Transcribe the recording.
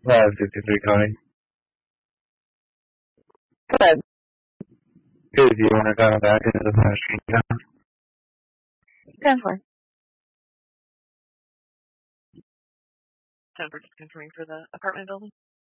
53 Coney. Good. Good. Do you want to come back into the screen time? Definitely. Jennifer just confirming for the apartment building.